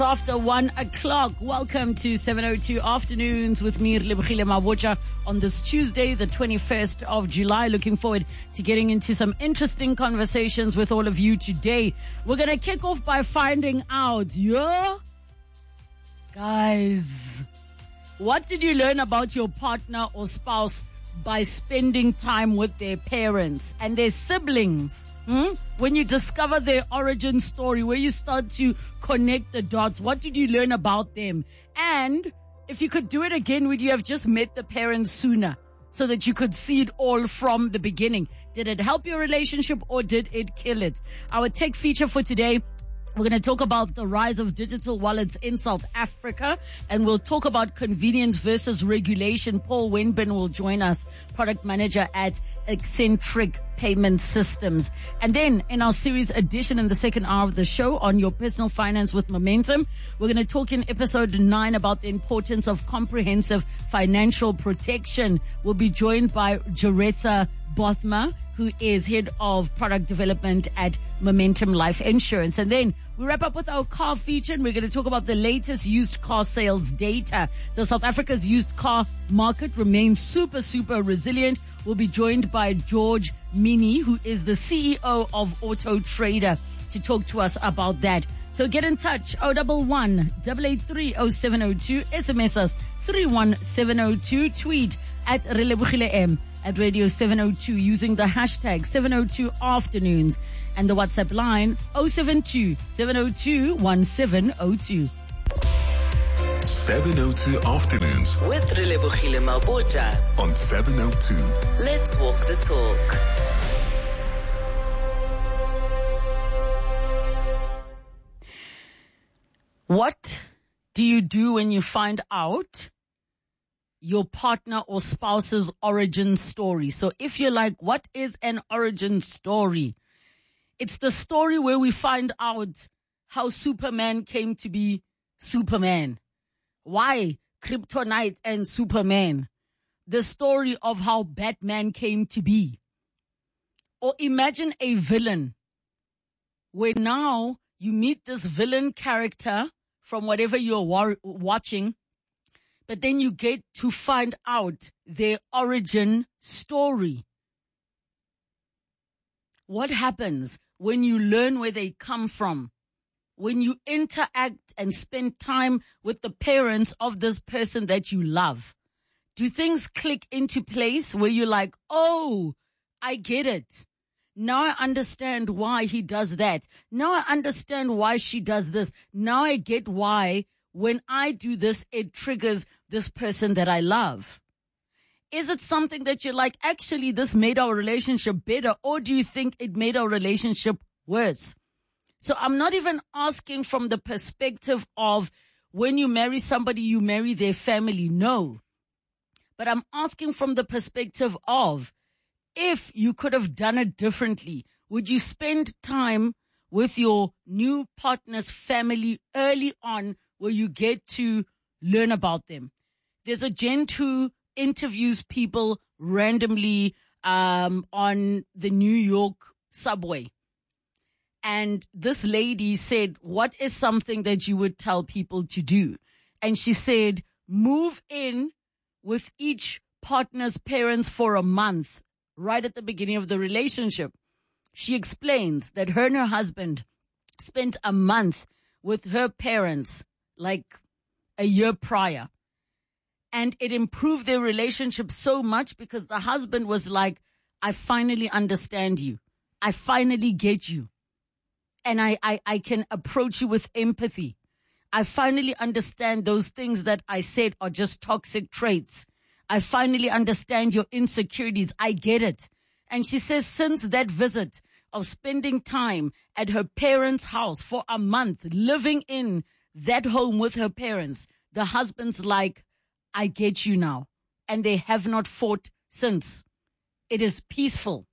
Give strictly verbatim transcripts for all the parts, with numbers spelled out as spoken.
After one o'clock, welcome to seven oh two Afternoons with me, Relebogile Mabotja, on this Tuesday, the twenty-first of July. Looking forward to getting into some interesting conversations with all of you today. We're going to kick off by finding out, yeah? Guys, what did you learn about your partner or spouse by spending time with their parents and their siblings? Hmm? When you discover their origin story, where you start to connect the dots, what did you learn about them? And if you could do it again, would you have just met the parents sooner so that you could see it all from the beginning? Did it help your relationship or did it kill it? Our tech feature for today, we're going to talk about the rise of digital wallets in South Africa, and we'll talk about convenience versus regulation. Paul Wenbin will join us, product manager at Eccentric Payment Systems. And then in our series edition in the second hour of the show on your personal finance with momentum, we're going to talk in episode nine about the importance of comprehensive financial protection. We'll be joined by Jaretha Bothma, who is head of product development at Momentum Life Insurance. And then we wrap up with our car feature, and we're going to talk about the latest used car sales data. So South Africa's used car market remains super, super resilient. We'll be joined by George Mini, who is the C E O of Auto Trader, to talk to us about that. So get in touch, oh one one, eight eight three, oh seven oh two, S M S us three one seven oh two, tweet at Relebogile M, at Radio seven oh two using the hashtag seven oh two Afternoons, and the WhatsApp line oh seven two, seven oh two, one seven oh two. seven oh two Afternoons with Relebogile Mabotja on seven oh two. Let's walk the talk. What do you do when you find out your partner or spouse's origin story? So if you're like, what is an origin story? It's the story where we find out how Superman came to be Superman. Why Kryptonite and Superman? The story of how Batman came to be. Or imagine a villain where now you meet this villain character from whatever you're war- watching, but then you get to find out their origin story. What happens when you learn where they come from? When you interact and spend time with the parents of this person that you love? Do things click into place where you're like, oh, I get it. Now I understand why he does that. Now I understand why she does this. Now I get why when I do this, it triggers this person that I love. Is it something that you're like, actually, this made our relationship better, or do you think it made our relationship worse? So I'm not even asking from the perspective of when you marry somebody, you marry their family. No. But I'm asking from the perspective of, if you could have done it differently, would you spend time with your new partner's family early on where you get to learn about them? There's a gent who interviews people randomly um, on the New York subway. And this lady said, what is something that you would tell people to do? And she said, move in with each partner's parents for a month. Right at the beginning of the relationship. She explains that her and her husband spent a month with her parents like a year prior. And it improved their relationship so much because the husband was like, I finally understand you. I finally get you. And I, I, I can approach you with empathy. I finally understand those things that I said are just toxic traits. I finally understand your insecurities. I get it. And she says since that visit of spending time at her parents' house for a month, living in that home with her parents, the husband's like, I get you now. And they have not fought since. It is peaceful.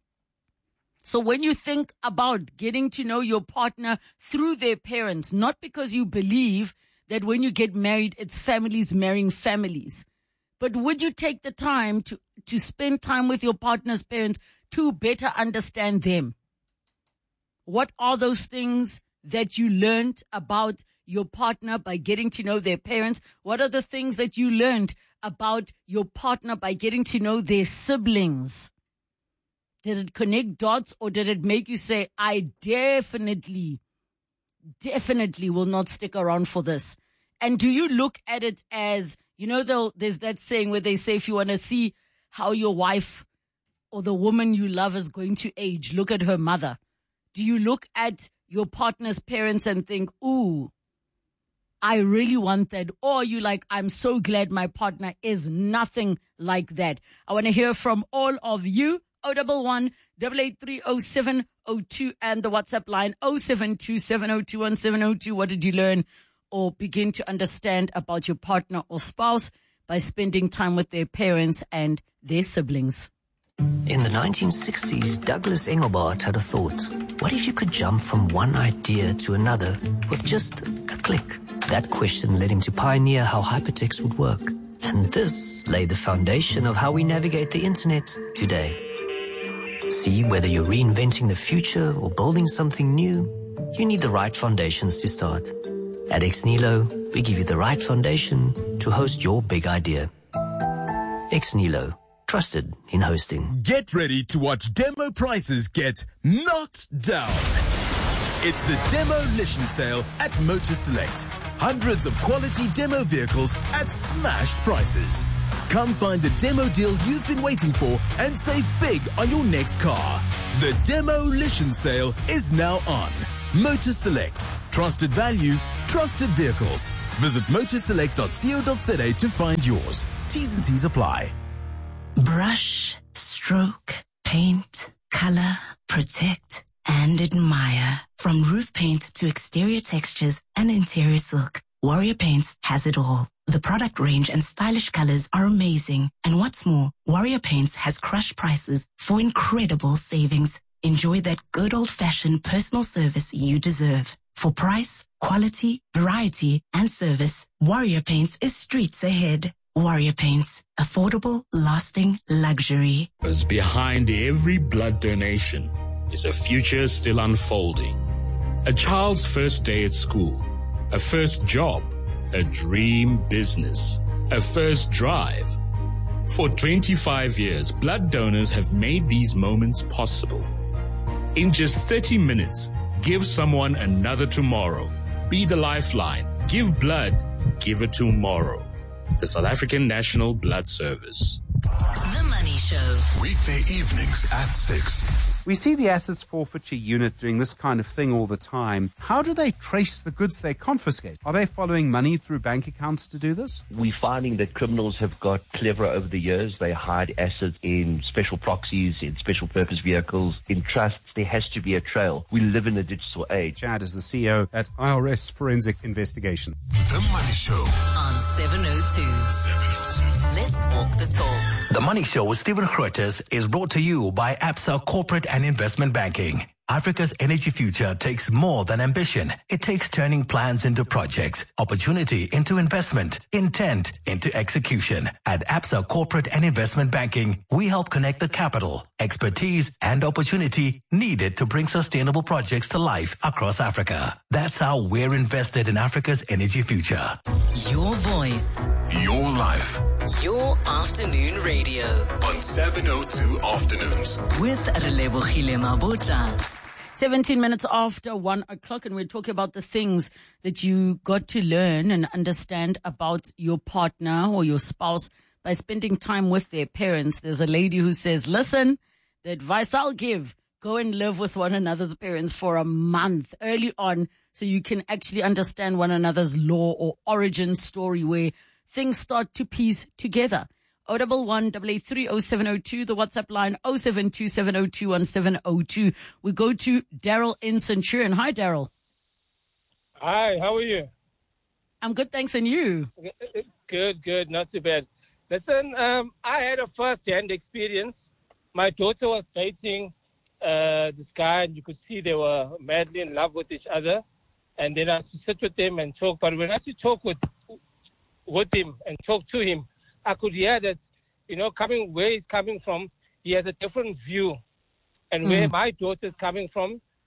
So when you think about getting to know your partner through their parents, not because you believe that when you get married, it's families marrying families, but would you take the time to, to spend time with your partner's parents to better understand them? What are those things that you learned about your partner by getting to know their parents? What are the things that you learned about your partner by getting to know their siblings? Did it connect dots, or did it make you say, I definitely, definitely will not stick around for this? And do you look at it as, you know, there's that saying where they say, if you want to see how your wife or the woman you love is going to age, look at her mother. Do you look at your partner's parents and think, ooh, I really want that? Or are you like, I'm so glad my partner is nothing like that? I want to hear from all of you. oh one one, eight eight three, oh seven oh two and the WhatsApp line oh seven two, seven oh two, one seven oh two. What did you learn or begin to understand about your partner or spouse by spending time with their parents and their siblings? In the nineteen sixties, Douglas Engelbart had a thought. What if you could jump from one idea to another with just a click? That question led him to pioneer how hypertext would work. And this laid the foundation of how we navigate the internet today. See, whether you're reinventing the future or building something new, you need the right foundations to start. At Ex Nihilo, we give you the right foundation to host your big idea. Ex Nihilo, trusted in hosting. Get ready to watch demo prices get knocked down. It's the Demolition Sale at Motor Select. Hundreds of quality demo vehicles at smashed prices. Come find the demo deal you've been waiting for and save big on your next car. The Demolition Sale is now on. Motor Select. Trusted value, trusted vehicles. Visit motorselect dot co dot za to find yours. T's and C's apply. Brush, stroke, paint, color, protect, and admire. From roof paint to exterior textures and interior silk, Warrior Paints has it all. The product range and stylish colors are amazing. And what's more, Warrior Paints has crushed prices for incredible savings. Enjoy that good old-fashioned personal service you deserve. For price, quality, variety, and service, Warrior Paints is streets ahead. Warrior Paints. Affordable, lasting luxury. As behind every blood donation is a future still unfolding. A child's first day at school, a first job, a dream business, a first drive. For twenty-five years, blood donors have made these moments possible. In just thirty minutes, give someone another tomorrow. Be the lifeline. Give blood. Give it tomorrow. The South African National Blood Service. The Money Show. Weekday evenings at six. We see the assets forfeiture unit doing this kind of thing all the time. How do they trace the goods they confiscate? Are they following money through bank accounts to do this? We're finding that criminals have got cleverer over the years. They hide assets in special proxies, in special purpose vehicles, in trusts. There has to be a trail. We live in a digital age. Chad is the C E O at I R S Forensic Investigation. The Money Show on seven oh two. seven oh two. Let's walk the talk. The Money Show with Stephen Grootes is brought to you by Absa Corporate and Investment Banking. Africa's energy future takes more than ambition. It takes turning plans into projects, opportunity into investment, intent into execution. At Absa Corporate and Investment Banking, we help connect the capital, expertise, and opportunity needed to bring sustainable projects to life across Africa. That's how we're invested in Africa's energy future. Your voice. Your life. Your afternoon radio. On seven oh two Afternoons. With Relebohile Mabota. seventeen minutes after one o'clock, and we're talking about the things that you got to learn and understand about your partner or your spouse by spending time with their parents. There's a lady who says, listen, the advice I'll give, go and live with one another's parents for a month early on so you can actually understand one another's law or origin story where things start to piece together. oh one one, eight eight three, oh seven oh two, the WhatsApp line oh seven two, seven oh two, one seven oh two. We go to Daryl in Centurion. Hi, Daryl. Hi, how are you? I'm good, thanks, and you? Good, good, not too bad. Listen, um, I had a first-hand experience. My daughter was dating uh, this guy, and you could see they were madly in love with each other. And then I used to sit with them and talk. But when I used to talk with, with him and talk to him, I could hear that, you know, coming where he's coming from, he has a different view. And mm. where my daughter's coming from,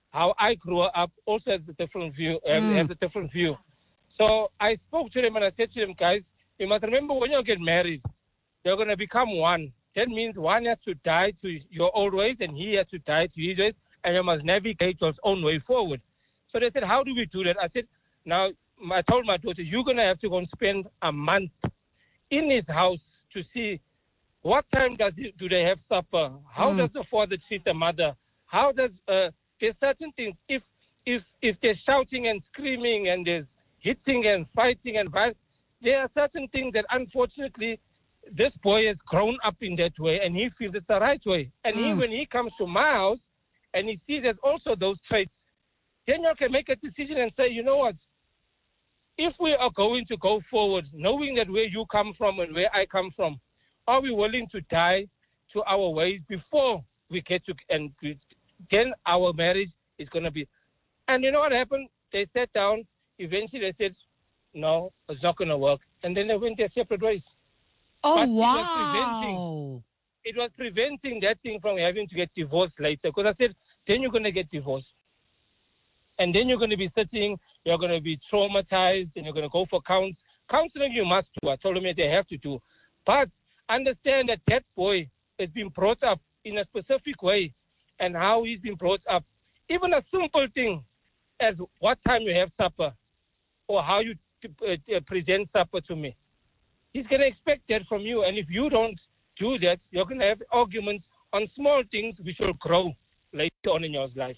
how I grew up also has a different view, has, Mm. has a different view. So I spoke to them and I said to them, guys, you must remember when you get married, you're going to become one. That means one has to die to your old ways and he has to die to his ways, and you must navigate your own way forward. So they said, how do we do that? I said, now, I told my daughter, you're going to have to go and spend a month in his house to see what time does he, do they have supper? How Mm. does the father treat the mother? How does, uh, there's certain things, if, if, if they're shouting and screaming and there's hitting and fighting and violence, there are certain things that unfortunately this boy has grown up in that way and he feels it's the right way. And he, Mm. when he comes to my house and he sees there's also those traits, then you can make a decision and say, you know what, if we are going to go forward, knowing that where you come from and where I come from, are we willing to die to our ways before we get to, and we, then our marriage is going to be. And you know what happened? They sat down. Eventually they said, no, it's not going to work. And then they went their separate ways. Oh, But it was wow. preventing- It was preventing that thing from having to get divorced later. Because I said, then you're going to get divorced. And then you're going to be sitting, you're going to be traumatized, and you're going to go for counsel. Counseling you must do. I told them that they have to do. But understand that that boy has been brought up in a specific way, and how he's been brought up. Even a simple thing as what time you have supper, or how you uh, present supper to me. He's going to expect that from you. And if you don't do that, you're going to have arguments on small things which will grow later on in your life.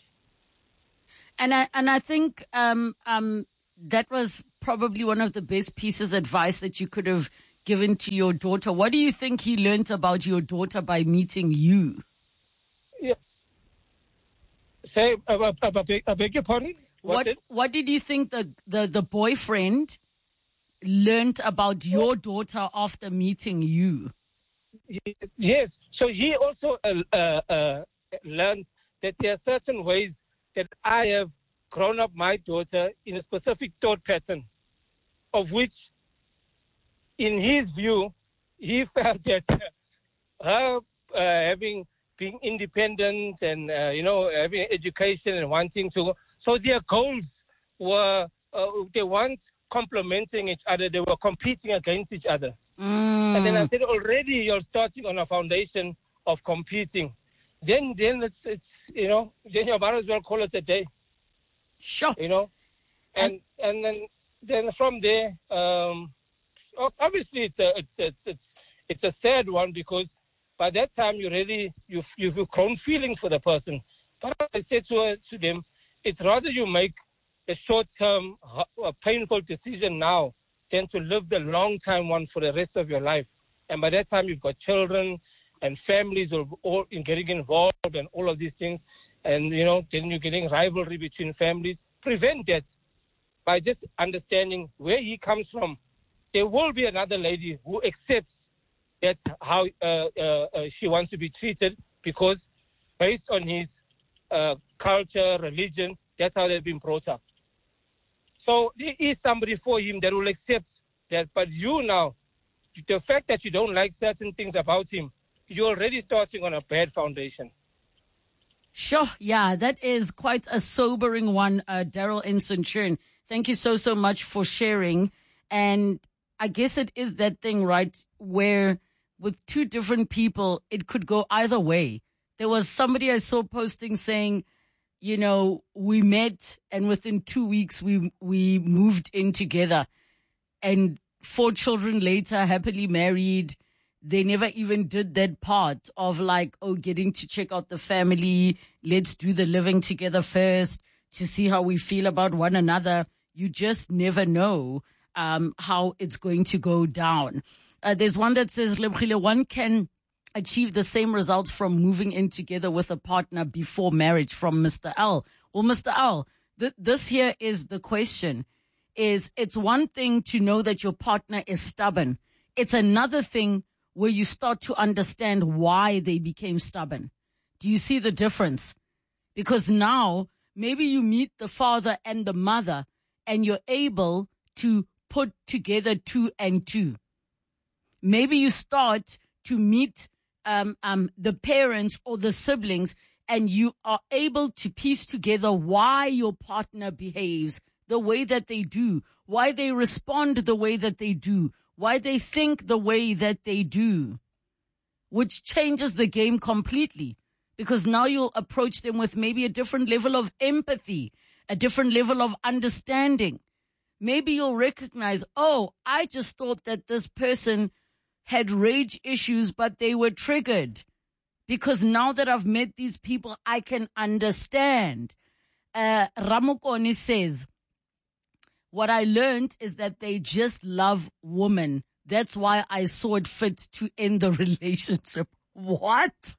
And I and I think um, um, that was probably one of the best pieces of advice that you could have given to your daughter. What do you think he learned about your daughter by meeting you? Yeah. Say, I, I, I, beg, I beg your pardon? What What, did- What did you think the, the, the boyfriend learned about your daughter after meeting you? Yes. So he also uh, uh, uh, learned that there are certain ways that I have grown up my daughter in a specific thought pattern, of which, in his view, he felt that her uh, having being independent and uh, you know having education and wanting to, so their goals were uh, they weren't complementing each other; they were competing against each other. Mm. And then I said, already you're starting on a foundation of competing. Then, then it's, it's you know, then you might as well call it a day. Sure. You know, and and then then from there, um, obviously it's a it's it's it's, it's a sad one, because by that time you really you you've grown feelings for the person. But I said to her, to them, it's rather you make a short-term, a painful decision now than to live the long-time one for the rest of your life. And by that time, you've got children and families are all in getting involved and all of these things. And, you know, then you're getting rivalry between families. Prevent that by just understanding where he comes from. There will be another lady who accepts that how uh, uh, uh, she wants to be treated, because based on his uh, culture, religion, that's how they've been brought up. So there is somebody for him that will accept that. But you now, the fact that you don't like certain things about him, you're already starting on a bad foundation. Sure. Yeah, that is quite a sobering one, uh, Daryl in Centurion. Thank you so, so much for sharing. And I guess it is that thing, right, where with two different people, it could go either way. There was somebody I saw posting saying, you know, we met and within two weeks we we moved in together, and four children later, happily married. They never even did that part of like, oh, getting to check out the family. Let's do the living together first to see how we feel about one another. You just never know um, how it's going to go down. Uh, there's one that says, Lebkhile, one can achieve the same results from moving in together with a partner before marriage, from Mister L. Well, Mister L, th- this here is the question, is it's one thing to know that your partner is stubborn. It's another thing where you start to understand why they became stubborn. Do you see the difference? Because now maybe you meet the father and the mother and you're able to put together two and two. Maybe you start to meet um, um, the parents or the siblings and you are able to piece together why your partner behaves the way that they do, why they respond the way that they do, why they think the way that they do, which changes the game completely, because now you'll approach them with maybe a different level of empathy, a different level of understanding. Maybe you'll recognize, oh, I just thought that this person had rage issues, but they were triggered. Because now that I've met these people, I can understand. Uh, Ramokoni says, what I learned is that they just love women. That's why I saw it fit to end the relationship. What?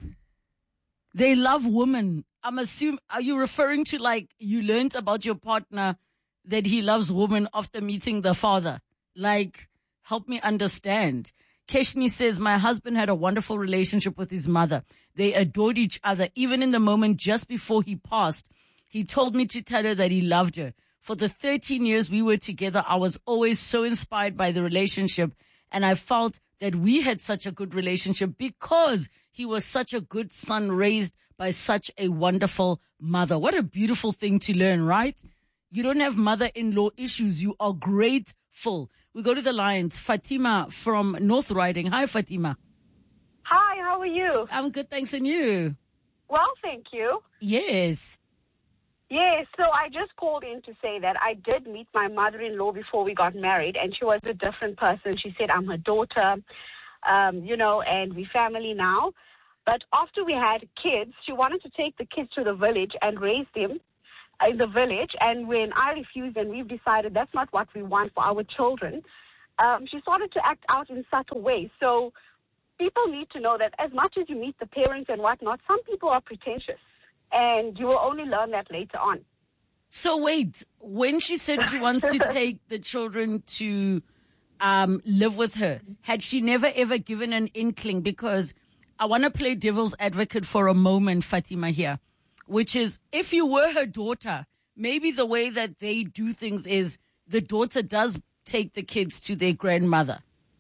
They love women. I'm assuming, are you referring to like you learned about your partner that he loves women after meeting the father? Like, help me understand. Keshni says, my husband had a wonderful relationship with his mother. They adored each other. Even in the moment just before he passed, he told me to tell her that he loved her. For the thirteen years we were together, I was always so inspired by the relationship, and I felt that we had such a good relationship because he was such a good son raised by such a wonderful mother. What a beautiful thing to learn, right? You don't have mother-in-law issues. You are grateful. We go to the lines. Fatima from North Riding. Hi, Fatima. Hi, how are you? I'm good, thanks, and you? Well, thank you. Yes. Yes, so I just called in to say that I did meet my mother-in-law before we got married, and she was a different person. She said, I'm her daughter, um, you know, and we're family now. But after we had kids, she wanted to take the kids to the village and raise them in the village. And when I refused and we've decided that's not what we want for our children, um, she started to act out in subtle ways. So people need to know that as much as you meet the parents and whatnot, some people are pretentious. And you will only learn that later on. So wait, when she said she wants to take the children to um, live with her, had she never ever given an inkling? Because I want to play devil's advocate for a moment, Fatima, here, which is if you were her daughter, maybe the way that they do things is the daughter does take the kids to their grandmother.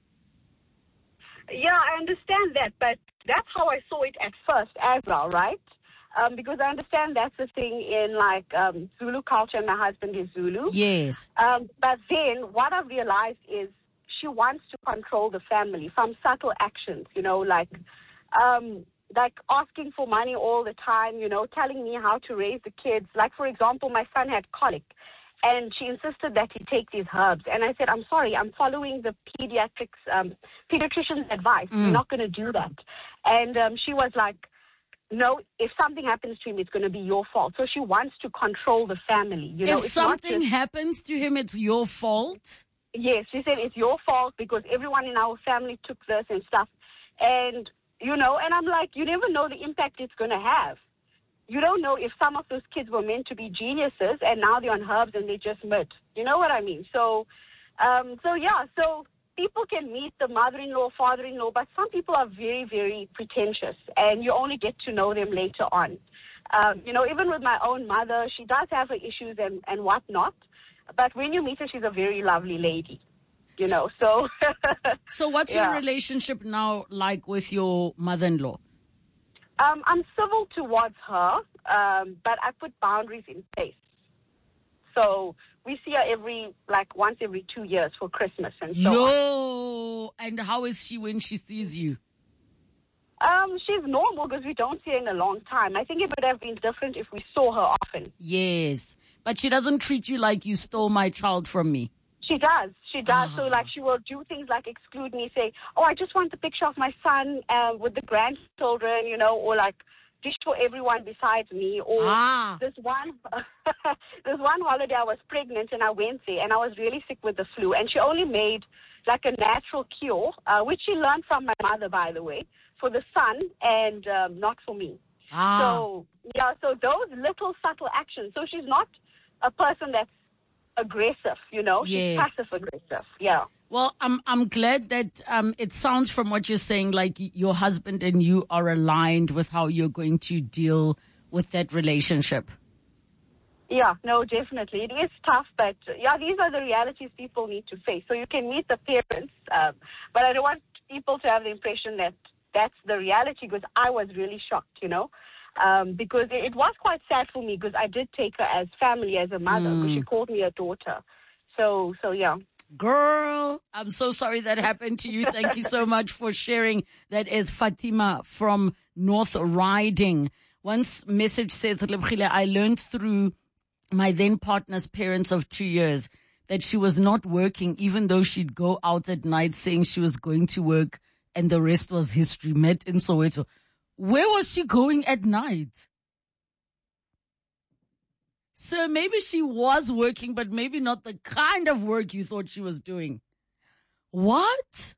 Yeah, I understand that, but that's how I saw it at first as well, right? Um, because I understand that's the thing in like um, Zulu culture, and my husband is Zulu. Yes. Um, but then what I've realized is she wants to control the family from subtle actions, you know, like um, like asking for money all the time, you know, telling me how to raise the kids. Like, for example, my son had colic, and she insisted that he take these herbs. And I said, I'm sorry, I'm following the pediatrics, um, pediatrician's advice. Mm. You're not going to do that. And um, she was like, no, if something happens to him, it's going to be your fault. So she wants to control the family. You know, if it's something just, happens to him, it's your fault? Yes, she said it's your fault because everyone in our family took this and stuff. And, you know, and I'm like, you never know the impact it's going to have. You don't know if some of those kids were meant to be geniuses and now they're on herbs and they just mid. You know what I mean? So, um, so yeah, so people can meet the mother-in-law, father-in-law, but some people are very, very pretentious, and you only get to know them later on. Um, you know, even with my own mother, she does have her issues and, and whatnot, but when you meet her, she's a very lovely lady, you know, so. So what's yeah. your relationship now like with your mother-in-law? Um, I'm civil towards her, um, but I put boundaries in place. So we see her every, like once every two years for Christmas and so Yo, on. Yo, and how is she when she sees you? Um, she's normal because we don't see her in a long time. I think it would have been different if we saw her often. Yes, but she doesn't treat you like you stole my child from me. She does. She does. Ah. So, like, she will do things like exclude me, say, oh, I just want the picture of my son uh, with the grandchildren, you know, or like dish for everyone besides me. Or ah. this one this one holiday I was pregnant and I went there and I was really sick with the flu. And she only made like a natural cure, uh, which she learned from my mother, by the way, for the son and um, not for me. Ah. So, yeah, so those little subtle actions. So she's not a person that's aggressive, you know, yes. she's passive aggressive. Yeah. Well, I'm I'm glad that um, it sounds from what you're saying like your husband and you are aligned with how you're going to deal with that relationship. Yeah, no, definitely. It is tough, but yeah, these are the realities people need to face. So you can meet the parents, um, but I don't want people to have the impression that that's the reality because I was really shocked, you know. Um, because it, it was quite sad for me because I did take her as family, as a mother, because Mm. she called me a daughter. So, so yeah. Girl, I'm so sorry that happened to you. Thank you so much for sharing. That is Fatima from North Riding. One message says, I learned through my then partner's parents of two years that she was not working, even though she'd go out at night saying she was going to work, and the rest was history. Met in Soweto. Where was she going at night? So maybe she was working, but maybe not the kind of work you thought she was doing. What?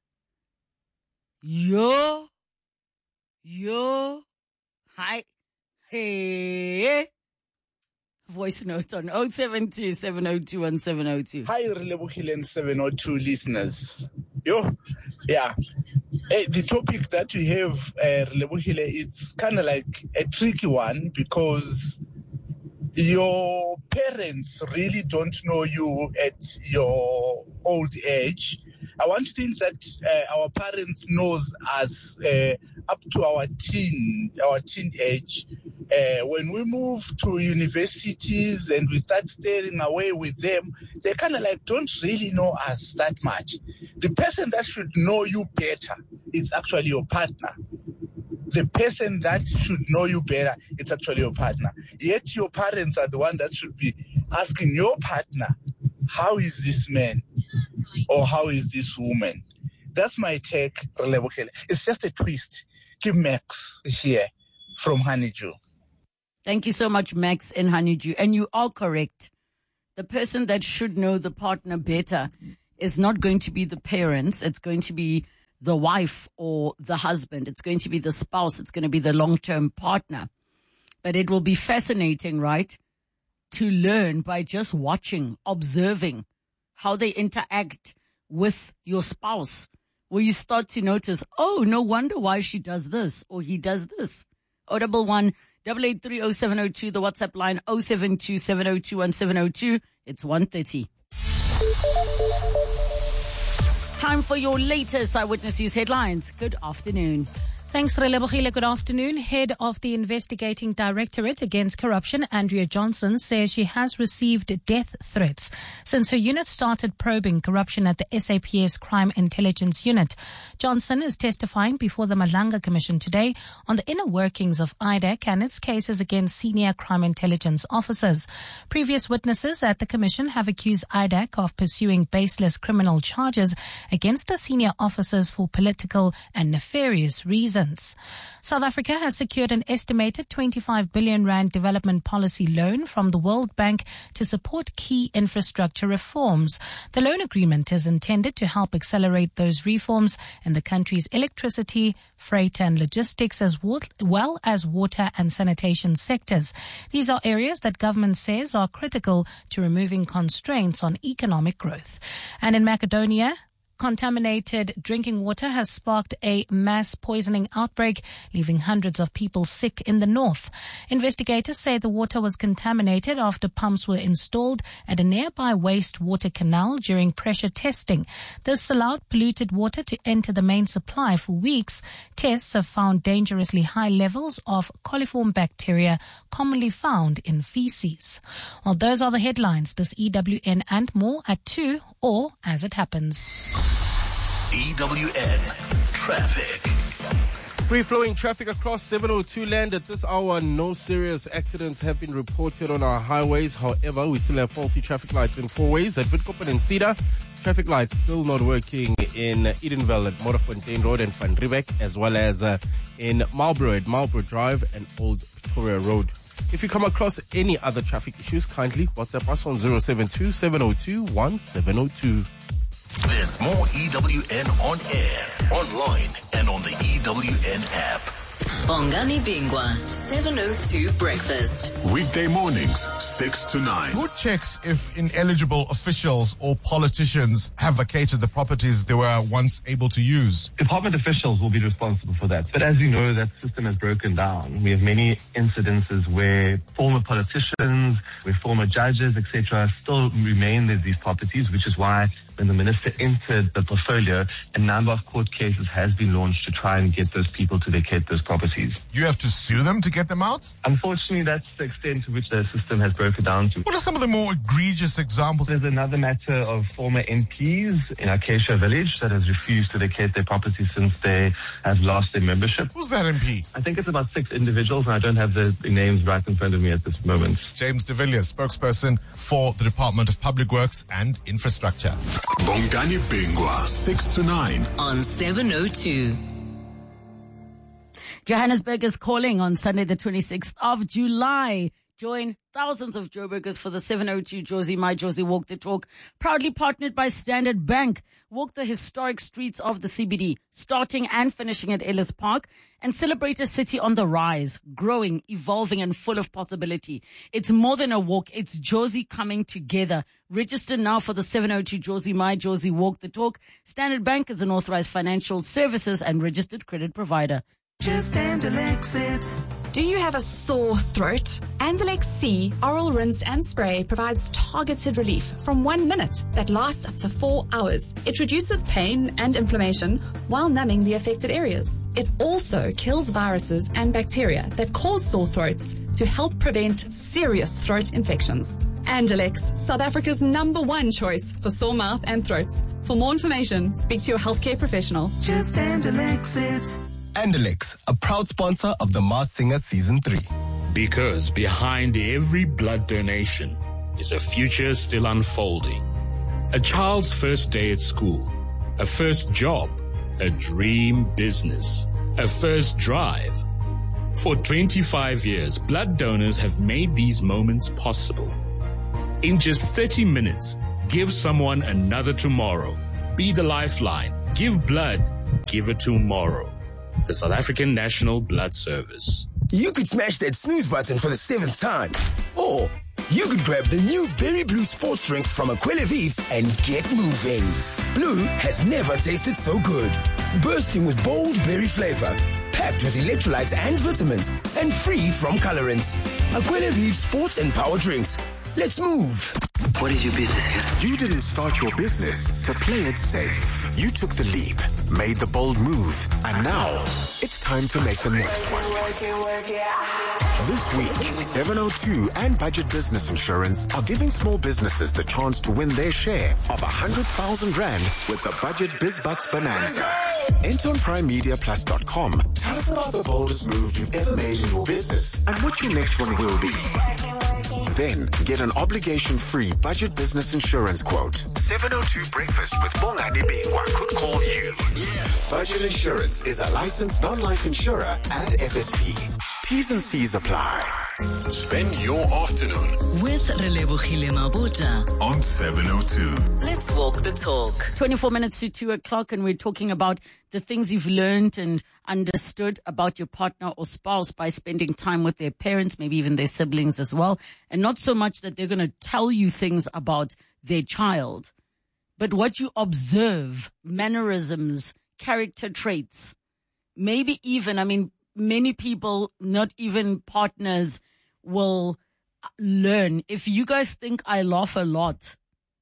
Yo. Yo. Hi. Hey. Voice note on oh seven two, seven oh two, one seven oh two. Hi, Relebohile seven oh two listeners. Yo, yeah. Hey, the topic that we have, uh, Relebohile, it's kind of like a tricky one because your parents really don't know you at your old age. I want to think that uh, our parents knows us uh, up to our teen, our teen age. Uh, when we move to universities and we start staying away with them, they kind of like don't really know us that much. The person that should know you better is actually your partner. The person that should know you better, it's actually your partner. Yet your parents are the one that should be asking your partner, how is this man? Or how is this woman? That's my take, Relebohile. It's just a twist. Give Max here from Honeydew. Thank you so much, Max and Honeydew. And you are correct. The person that should know the partner better is not going to be the parents. It's going to be the wife or the husband. It's going to be the spouse. It's going to be the long-term partner. But it will be fascinating, right, to learn by just watching, observing how they interact with your spouse, where you start to notice, oh, no wonder why she does this or he does this. oh double one, double eight three oh seven oh two, the WhatsApp line oh seven two, seven oh two, one seven oh two. It's one thirty. Time for your latest Eyewitness News headlines. Good afternoon. Thanks, Relebohile. Good afternoon. Head of the Investigating Directorate Against Corruption, Andrea Johnson, says she has received death threats since her unit started probing corruption at the S A P S Crime Intelligence Unit. Johnson is testifying before the Malanga Commission today on the inner workings of I D A C and its cases against senior crime intelligence officers. Previous witnesses at the Commission have accused I D A C of pursuing baseless criminal charges against the senior officers for political and nefarious reasons. South Africa has secured an estimated twenty-five billion rand development policy loan from the World Bank to support key infrastructure reforms. The loan agreement is intended to help accelerate those reforms in the country's electricity, freight and logistics, as well as water and sanitation sectors. These are areas that government says are critical to removing constraints on economic growth. And in Macedonia, contaminated drinking water has sparked a mass poisoning outbreak, leaving hundreds of people sick in the north. Investigators say the water was contaminated after pumps were installed at a nearby wastewater canal during pressure testing. This allowed polluted water to enter the main supply for weeks. Tests have found dangerously high levels of coliform bacteria commonly found in feces. Well, those are the headlines. This E W N and more at two, or as it happens. E W N Traffic. Free-flowing traffic across seven oh two land at this hour. No serious accidents have been reported on our highways. However, we still have faulty traffic lights in four ways. At Witkoppen and Cedar, traffic lights still not working in Edenville at Modderfontein Road and Van Riebeck, as well as uh, in Marlborough at Marlborough Drive and Old Victoria Road. If you come across any other traffic issues, kindly WhatsApp us on zero seven two, seven oh two, one seven oh two. There's more E W N on air, online, and on the E W N app. Bongani Bingwa, seven oh two Breakfast. Weekday mornings, six to nine. Who checks if ineligible officials or politicians have vacated the properties they were once able to use? Department officials will be responsible for that. But as you know, that system has broken down. We have many incidences where former politicians, where former judges, et cetera, still remain in these properties, which is why when the minister entered the portfolio, a number of court cases has been launched to try and get those people to vacate those properties. properties. You have to sue them to get them out? Unfortunately, that's the extent to which the system has broken down to. What are some of the more egregious examples? There's another matter of former M Ps in Acacia Village that has refused to vacate their property since they have lost their membership. Who's that M P? I think it's about six individuals, and I don't have the, the names right in front of me at this moment. James de Villiers, spokesperson for the Department of Public Works and Infrastructure. Bongani Bingwa, six to nine. On seven oh two. Johannesburg is calling on Sunday the twenty-sixth of July. Join thousands of Joburgers for the seven oh two Jozi My Jozi Walk the Talk, proudly partnered by Standard Bank. Walk the historic streets of the C B D, starting and finishing at Ellis Park, and celebrate a city on the rise, growing, evolving, and full of possibility. It's more than a walk, it's Jozi coming together. Register now for the seven oh two Jozi My Jozi Walk the Talk. Standard Bank is an authorized financial services and registered credit provider. Just Andalex it. Do you have a sore throat? Andalex C Oral Rinse and Spray provides targeted relief from one minute that lasts up to four hours. It reduces pain and inflammation while numbing the affected areas. It also kills viruses and bacteria that cause sore throats to help prevent serious throat infections. Andalex, South Africa's number one choice for sore mouth and throats. For more information, speak to your healthcare professional. Just Andalex it. Andalex, a proud sponsor of The Masked Singer Season three. Because behind every blood donation is a future still unfolding. A child's first day at school, a first job, a dream business, a first drive. For twenty-five years, blood donors have made these moments possible. In just thirty minutes, give someone another tomorrow. Be the lifeline. Give blood. Give it tomorrow. The South African National Blood Service. You could smash that snooze button for the seventh time. Or you could grab the new Berry Blue sports drink from Aquila Vive and get moving. Blue has never tasted so good. Bursting with bold berry flavor. Packed with electrolytes and vitamins. And free from colorants. Aquila Vive sports and power drinks. Let's move. What is your business here? You didn't start your business to play it safe. You took the leap, made the bold move, and now it's time to make the next one. This week, seven oh two and Budget Business Insurance are giving small businesses the chance to win their share of one hundred thousand rand with the Budget BizBucks Bonanza. Enter on prime media plus dot com. Tell us about the boldest move you've ever made in your business and what your next one will be. Then get an obligation-free Budget Business Insurance quote. seven oh two Breakfast with Bongani Bingwa could call you. Budget Insurance is a licensed non-life insurer and F S P. T's and C's apply. Spend your afternoon with Relebogile Mabota on seven oh two. Let's walk the talk. twenty-four minutes to two o'clock, and we're talking about the things you've learned and understood about your partner or spouse by spending time with their parents, maybe even their siblings as well. And not so much that they're going to tell you things about their child, but what you observe, mannerisms, character traits, maybe even, I mean, many people, not even partners, will learn. If you guys think I laugh a lot,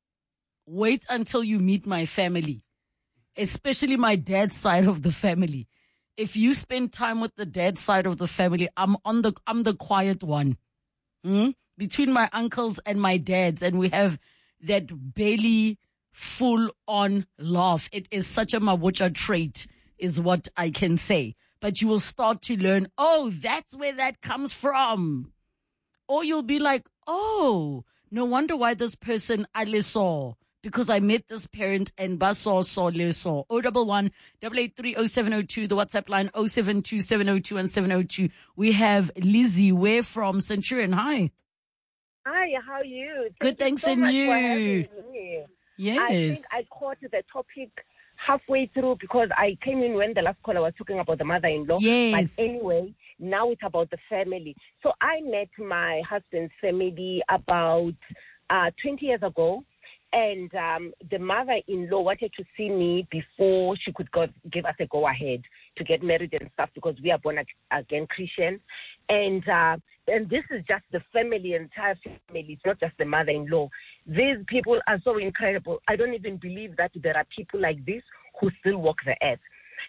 wait until you meet my family, especially my dad's side of the family. If you spend time with the dad's side of the family, I'm on the, I'm the quiet one. Hmm? Between my uncles and my dads, and we have that belly full on laugh. It is such a Mabucha trait, is what I can say. But you will start to learn, oh, that's where that comes from. Or you'll be like, oh, no wonder why this person I saw, because I met this parent and basaw saw leso. oh one one, eight eight three, oh seven oh two, the WhatsApp line oh seven two, seven oh two and seven oh two. We have Lizzie, where from? Centurion. Hi. Hi, how are you? Thank Good, you thanks, so and much you? for having me. Yes. I think I caught the topic halfway through because I came in when the last caller was talking about the mother-in-law. Yes. But anyway, now it's about the family. So I met my husband's family about uh, twenty years ago. And um, the mother-in-law wanted to see me before she could go, give us a go-ahead to get married and stuff because we are born again Christian. And uh, and this is just the family, entire family. It's not just the mother-in-law. These people are so incredible. I don't even believe that there are people like this who still walk the earth.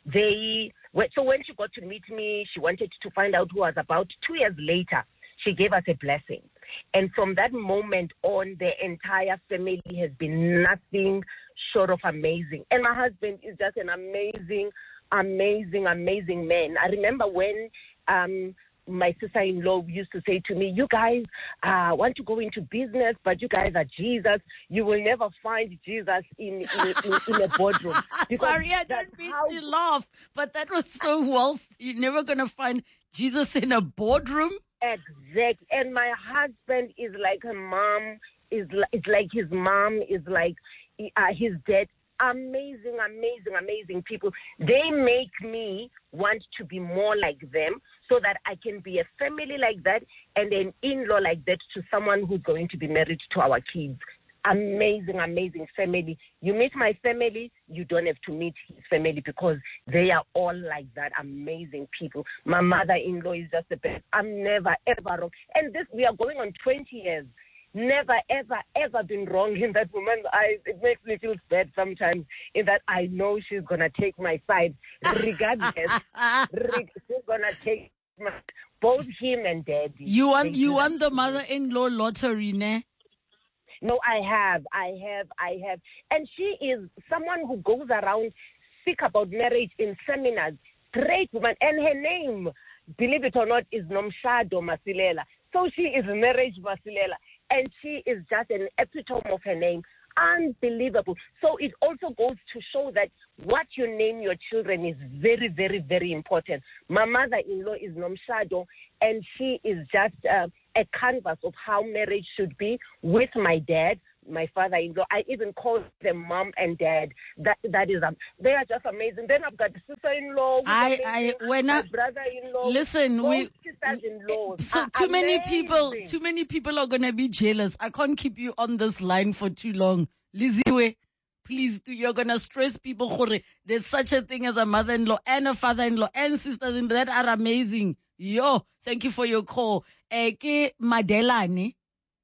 they, so when she got to meet me, she wanted to find out who I was about. Two years later, she gave us a blessing. And from that moment on, the entire family has been nothing short of amazing. And my husband is just an amazing, amazing, amazing man. I remember when um, my sister-in-law used to say to me, you guys uh, want to go into business, but you guys are Jesus. You will never find Jesus in, in, in, in a boardroom. Sorry, I don't mean how... to laugh, but that was so well. You're never going to find Jesus in a boardroom. Exactly. And my husband is like a mom, is like, it's like his mom, is like uh, his dad. Amazing, amazing, amazing people. They make me want to be more like them so that I can be a family like that and an in-law like that to someone who's going to be married to our kids. Amazing, amazing family. You meet my family, you don't have to meet his family because they are all like that. Amazing people. My mother-in-law is just the best. I'm never, ever wrong. And this, we are going on twenty years. Never, ever, ever been wrong in that woman's eyes. It makes me feel bad sometimes in that I know she's going to take my side. Regardless, she's going to take my, both him and Daddy. You want, you want the mother-in-law lottery, ne? No, I have, I have, I have. And she is someone who goes around, speak about marriage in seminars. Great woman. And her name, believe it or not, is Nomshado Masilela. So she is Marriage Masilela. And she is just an epitome of her name. Unbelievable. So it also goes to show that what you name your children is very, very, very important. My mother-in-law is Nomshado, and she is just uh, a canvas of how marriage should be with my dad, my father-in-law. I even call them mom and dad. That that is um, they are just amazing. Then I've got the sister-in-law. I I when my I brother-in-law. Listen, we sisters-in-law. So too many people, too many people are gonna be jealous. I can't keep you on this line for too long, Lizzie. Please do. You're gonna stress people. There's such a thing as a mother-in-law and a father-in-law and sisters-in-law that are amazing. Yo, thank you for your call. Eke Madelani.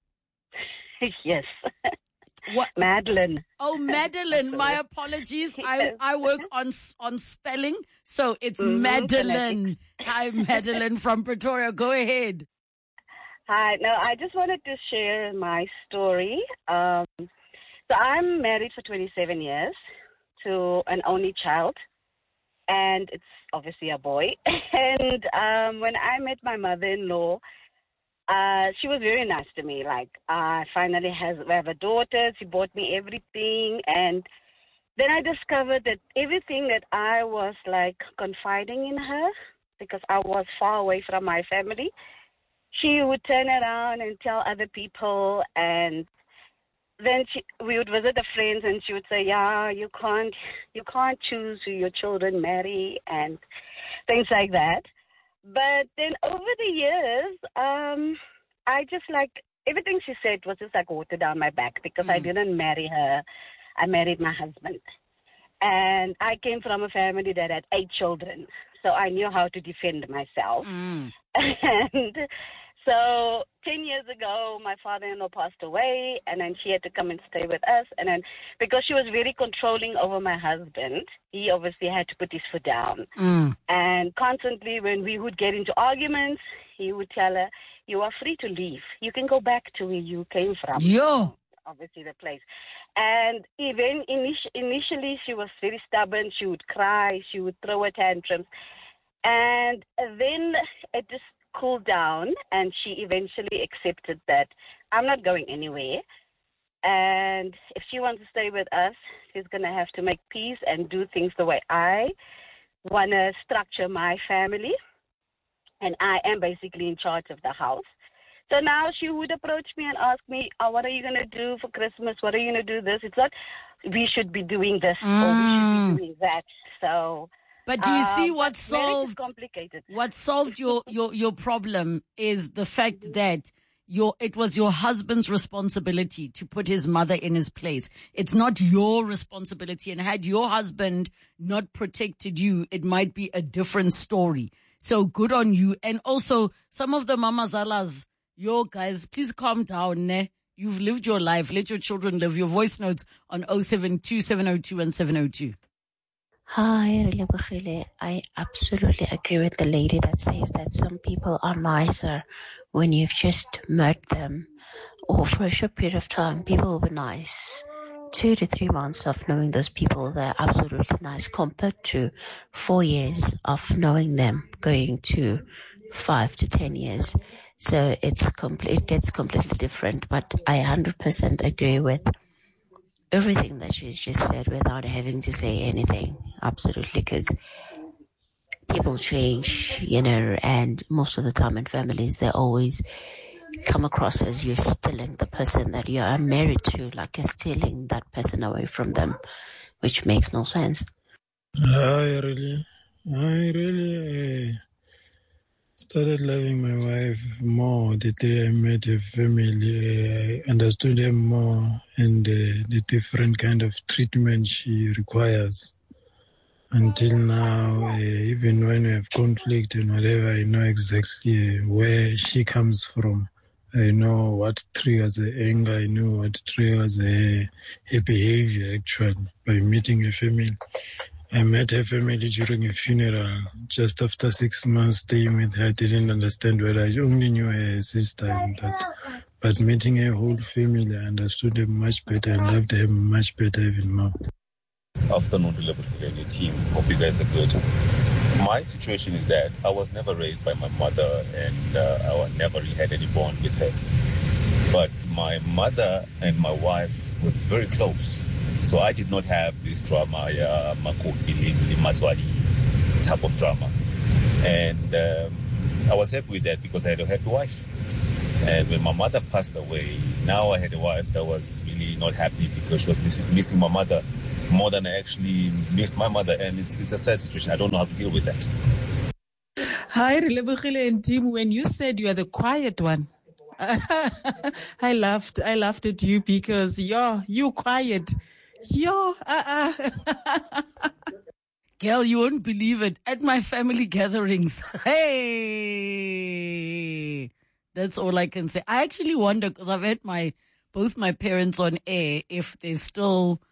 Yes. What? Madeline. Oh, Madeline. My apologies. Yes. I I work on on spelling, so it's Mm-hmm, Madeline. Hi, Madeline from Pretoria. Go ahead. Hi. No, I just wanted to share my story. Um, so I'm married for twenty-seven years to an only child, and it's obviously a boy. And um, when I met my mother-in-law, Uh, she was very nice to me. Like, I uh, finally has, have a daughter. She bought me everything. And then I discovered that everything that I was, like, confiding in her, because I was far away from my family, she would turn around and tell other people. And then she, we would visit the friends, and she would say, yeah, you can't, you can't choose who your children marry, and things like that. But then over the years, um, I just like, everything she said was just like water down my back because mm. I didn't marry her. I married my husband. And I came from a family that had eight children. So I knew how to defend myself. Mm. And so ten years ago, my father-in-law passed away, and then she had to come and stay with us. And then because she was very controlling over my husband, he obviously had to put his foot down. Mm. And constantly when we would get into arguments, he would tell her, you are free to leave. You can go back to where you came from. Yo. Obviously the place. And even init- initially she was very stubborn. She would cry. She would throw her tantrums. And then it just cooled down, and she eventually accepted that I'm not going anywhere. And if she wants to stay with us, she's going to have to make peace and do things the way I want to structure my family. And I am basically in charge of the house. So now she would approach me and ask me, oh, what are you going to do for Christmas? What are you going to do this? It's not, we should be doing this mm. or we should be doing that. So... But do you see uh, what solved complicated. what solved your, your, your problem is the fact that your it was your husband's responsibility to put his mother in his place. It's not your responsibility. And had your husband not protected you, it might be a different story. So good on you. And also some of the mamazalas, yo guys, please calm down. Ne? You've lived your life. Let your children live. Your voice notes on oh seven two, seven oh two and seven oh two. Hi, Relebogile. I absolutely agree with the lady that says that some people are nicer when you've just met them, or for a short period of time, people will be nice. Two to three months of knowing those people, they're absolutely nice, compared to four years of knowing them, going to five to ten years. So it's complete, it gets completely different. But I one hundred percent agree with everything that she's just said without having to say anything. Absolutely, because people change, you know, and most of the time in families, they always come across as you're stealing the person that you are married to, like you're stealing that person away from them, which makes no sense. I really, I really uh, started loving my wife more the day I met her family. I understood her more and uh, the different kind of treatment she requires. Until now, uh, even when we have conflict and whatever, I know exactly where she comes from. I know what triggers her anger. I know what triggers her, her behavior, actually, by meeting her family. I met her family during a funeral. Just after six months staying with her, I didn't understand whether I only knew her sister and that. But meeting her whole family, I understood her much better and loved her much better even more. Afternoon to Level team. Hope you guys are good. My situation is that I was never raised by my mother and uh, I never really had any bond with her. But my mother and my wife were very close. So I did not have this drama, uh, makoti, matswadi type of drama. And um, I was happy with that because I had a happy wife. And when my mother passed away, now I had a wife that was really not happy because she was missing, missing my mother more than I actually missed my mother, and it's it's a sad situation. I don't know how to deal with that. Hi, Relebogile and team. When you said you are the quiet one, I laughed. I laughed at you because you're you quiet. Yo, uh, uh. Girl, you won't believe it. At my family gatherings, hey, that's all I can say. I actually wonder because I've had my both my parents on air if they're still